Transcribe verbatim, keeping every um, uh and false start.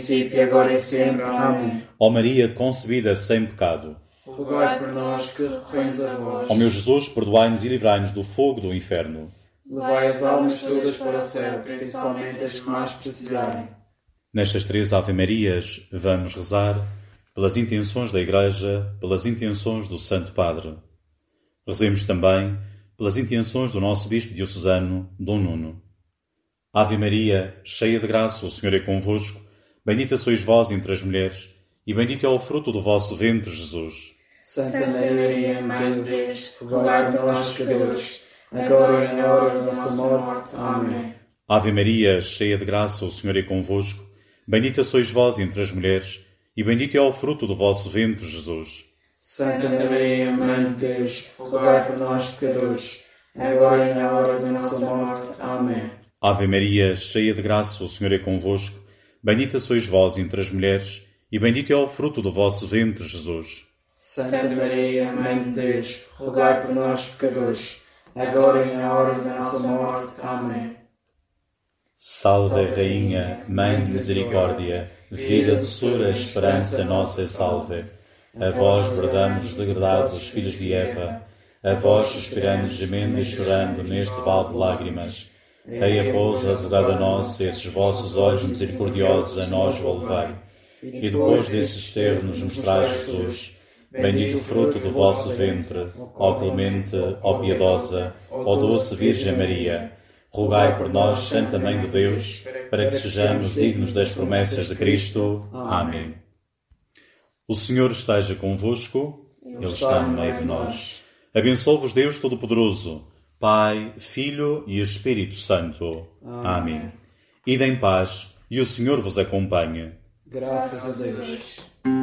princípio, agora e sempre. Amém. Ó Maria, concebida sem pecado, Rogai por nós que recorremos a vós. ó meu Jesus, perdoai-nos e livrai-nos do fogo do inferno. Levai as almas todas para o céu, principalmente as que mais precisarem. Nestas três Ave-Marias, vamos rezar pelas intenções da Igreja, pelas intenções do Santo Padre. Rezemos também pelas intenções do nosso Bispo diocesano, Dom Nuno. Ave Maria, cheia de graça, o Senhor é convosco. Bendita sois vós entre as mulheres, e bendito é o fruto do vosso ventre, Jesus. Santa Maria, Mãe de Deus, rogai por nós pecadores, agora e na hora da nossa morte. Amém. Ave Maria, cheia de graça, o Senhor é convosco. Bendita sois vós entre as mulheres, e bendito é o fruto do vosso ventre, Jesus. Santa Maria, Mãe de Deus, rogai por nós pecadores, agora e na hora da nossa morte. Amém. Ave Maria, cheia de graça, o Senhor é convosco. Bendita sois vós entre as mulheres, e bendito é o fruto do vosso ventre, Jesus. Santa Maria, Mãe de Deus, rogai por nós pecadores, agora e na hora da nossa morte. Amém. Salve, Rainha, Mãe de Misericórdia, vida, doçura, esperança, nossa salve. A vós bradamos degradados os filhos de Eva, a vós suspiramos, gemendo e chorando neste vale de lágrimas. Eia, pois, advogada nossa, esses vossos olhos misericordiosos a nós volvei. E depois desses termos mostrai Jesus, bendito o fruto do vosso ventre, ó clemente, ó piedosa, ó doce Virgem Maria. Rogai por nós, Santa Mãe de Deus, para que sejamos dignos das promessas de Cristo. Amém. O Senhor esteja convosco, Ele está no meio de nós. Abençoe-vos Deus Todo-Poderoso, Pai, Filho e Espírito Santo. Amém. Ide em paz, e o Senhor vos acompanhe. Graças a Deus.